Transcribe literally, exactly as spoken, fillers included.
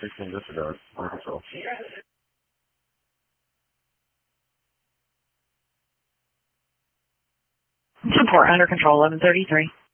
sixteen disregard. Under control. Support under control, eleven thirty-three.